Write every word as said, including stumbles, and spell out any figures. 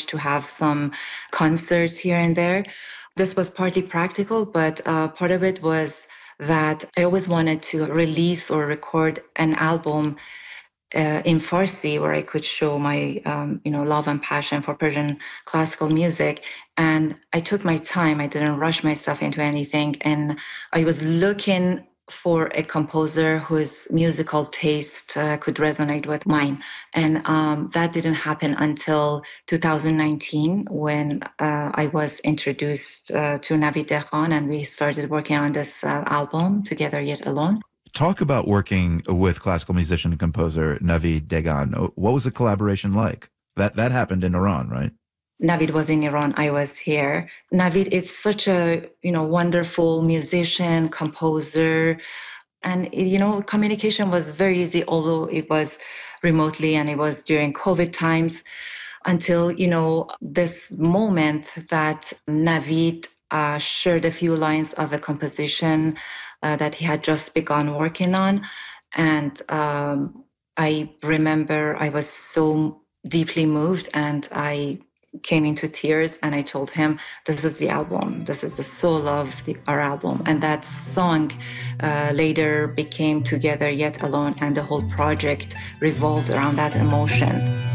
to have some concerts here and there. This was partly practical, but uh, part of it was that I always wanted to release or record an album uh, in Farsi where I could show my, um, you know, love and passion for Persian classical music. And I took my time. I didn't rush myself into anything. And I was looking for a composer whose musical taste uh, could resonate with mine. And um, that didn't happen until two thousand nineteen when uh, I was introduced uh, to Navid Dekhan and we started working on this uh, album together yet alone. Talk about working with classical musician and composer Navid Dekhan. What was the collaboration like? That that happened in Iran, right? Navid was in Iran. I was here. Navid is such a, you know, wonderful musician, composer. And, you know, communication was very easy, although it was remotely and it was during COVID times until, you know, this moment that Navid uh, shared a few lines of a composition uh, that he had just begun working on. And um, I remember I was so deeply moved and I came into tears and I told him, this is the album. This is the soul of the, our album. And that song uh, later became Together Yet Alone, and the whole project revolved around that emotion.